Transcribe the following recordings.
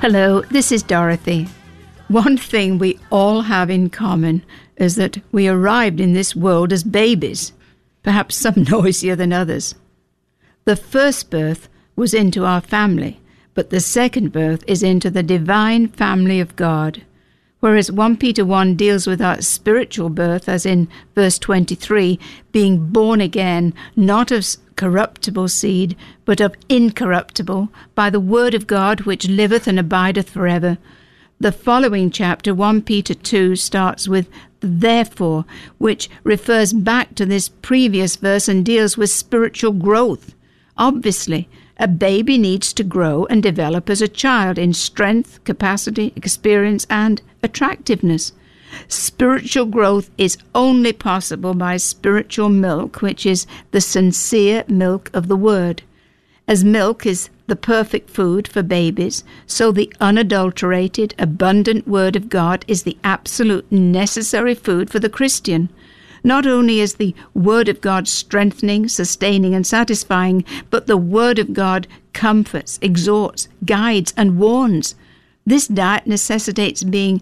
Hello, this is Dorothy. One thing we all have in common is that we arrived in this world as babies, perhaps some noisier than others. The first birth was into our family, but the second birth is into the divine family of God. Whereas 1 Peter 1 deals with our spiritual birth, as in verse 23, being born again, not of corruptible seed, but of incorruptible, by the word of God which liveth and abideth forever. The following chapter, 1 Peter 2, starts with therefore, which refers back to this previous verse and deals with spiritual growth. Obviously, a baby needs to grow and develop as a child in strength, capacity, experience, and attractiveness. Spiritual growth is only possible by spiritual milk, which is the sincere milk of the Word. As milk is the perfect food for babies, so the unadulterated, abundant Word of God is the absolute necessary food for the Christian. Not only is the Word of God strengthening, sustaining, and satisfying, but the Word of God comforts, exhorts, guides, and warns. This diet necessitates being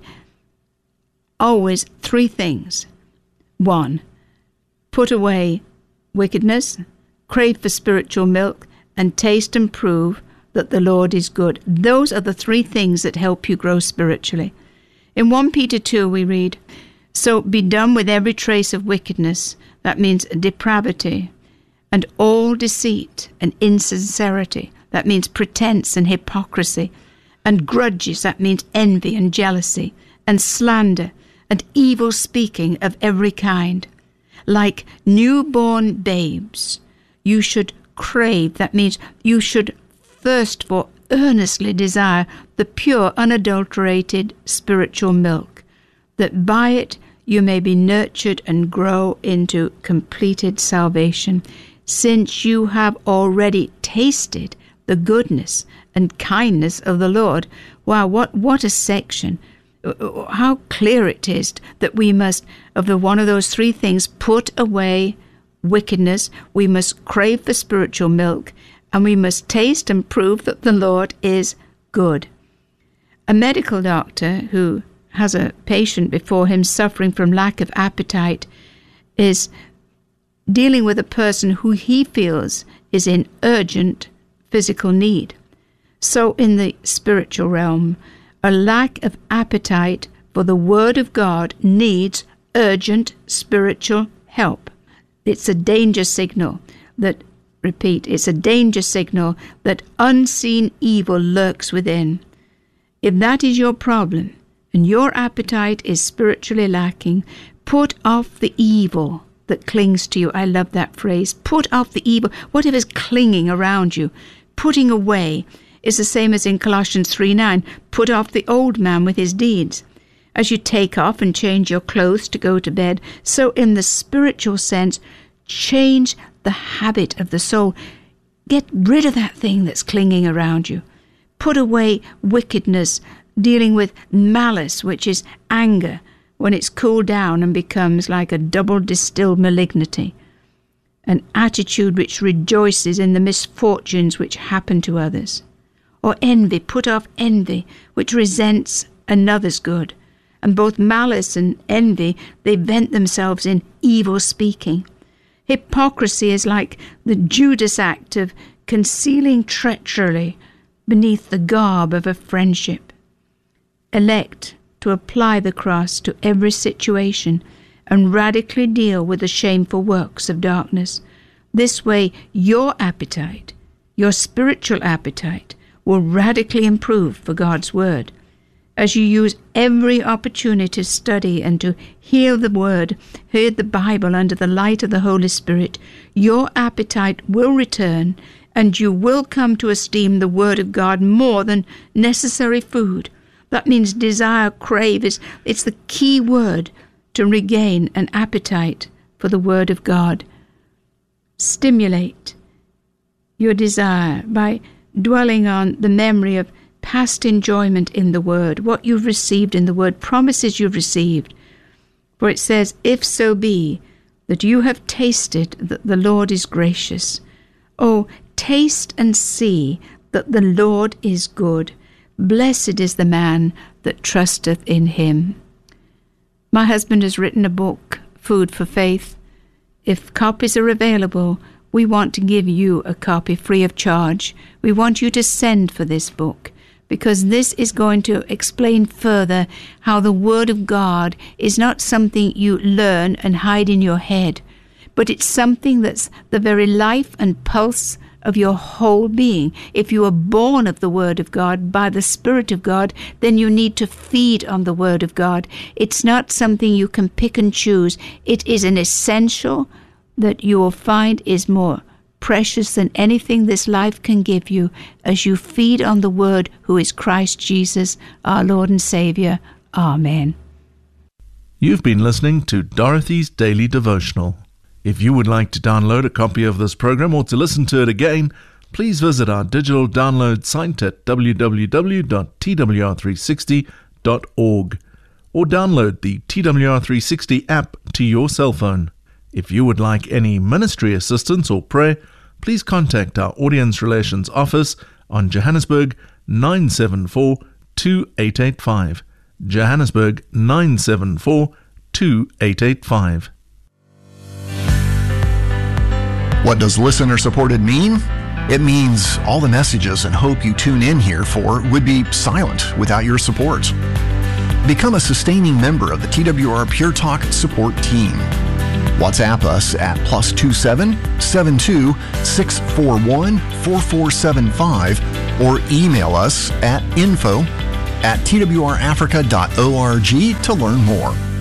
always three things. 1. Put away wickedness, crave for spiritual milk, and taste and prove that the Lord is good. Those are the three things that help you grow spiritually. In 1 Peter 2 we read, so be done with every trace of wickedness, that means depravity, and all deceit and insincerity, that means pretense and hypocrisy, and grudges, that means envy and jealousy, and slander, and evil speaking of every kind. Like newborn babes, you should crave, that means you should thirst for, earnestly desire the pure, unadulterated spiritual milk, that by it you may be nurtured and grow into completed salvation, since you have already tasted the goodness and kindness of the Lord. Wow, what a section. How clear it is that we must, of the one of those three things, put away wickedness, we must crave for spiritual milk, and we must taste and prove that the Lord is good. A medical doctor who has a patient before him suffering from lack of appetite is dealing with a person who he feels is in urgent physical need. So in the spiritual realm, a lack of appetite for the Word of God needs urgent spiritual help. It's a danger signal that, it's a danger signal that unseen evil lurks within. If that is your problem, and your appetite is spiritually lacking, put off the evil that clings to you. I love that phrase. Put off the evil. Whatever is clinging around you, putting away, is the same as in Colossians 3:9. Put off the old man with his deeds. As you take off and change your clothes to go to bed, so in the spiritual sense, change the habit of the soul. Get rid of that thing that's clinging around you. Put away wickedness, dealing with malice, which is anger, when it's cooled down and becomes like a double distilled malignity. An attitude which rejoices in the misfortunes which happen to others. Or envy, put off envy, which resents another's good. And both malice and envy, they vent themselves in evil speaking. Hypocrisy is like the Judas act of concealing treachery beneath the garb of a friendship. Elect to apply the cross to every situation and radically deal with the shameful works of darkness. This way, your appetite, your spiritual appetite, will radically improve for God's Word. As you use every opportunity to study and to hear the Word, hear the Bible under the light of the Holy Spirit, your appetite will return and you will come to esteem the Word of God more than necessary food. That means desire, crave, it's the key word to regain an appetite for the Word of God. Stimulate your desire by dwelling on the memory of past enjoyment in the Word, what you've received in the Word, promises you've received. For it says, if so be that you have tasted that the Lord is gracious. Oh, taste and see that the Lord is good. Blessed is the man that trusteth in him. My husband has written a book, Food for Faith. If copies are available, we want to give you a copy free of charge. We want you to send for this book, because this is going to explain further how the Word of God is not something you learn and hide in your head, but it's something that's the very life and pulse of your whole being. If you are born of the Word of God by the Spirit of God, then you need to feed on the Word of God. It's not something you can pick and choose. It is an essential that you will find is more precious than anything this life can give you as you feed on the Word, who is Christ Jesus, our Lord and Savior. Amen. You've been listening to Dorothy's Daily Devotional. If you would like to download a copy of this program or to listen to it again, please visit our digital download site at www.twr360.org or download the TWR360 app to your cell phone. If you would like any ministry assistance or prayer, please contact our Audience Relations Office on Johannesburg 974 2885. Johannesburg 974 2885. What does listener-supported mean? It means all the messages and hope you tune in here for would be silent without your support. Become a sustaining member of the TWR Pure Talk support team. WhatsApp us at +27 72 641 4475 or email us at info@twrafrica.org to learn more.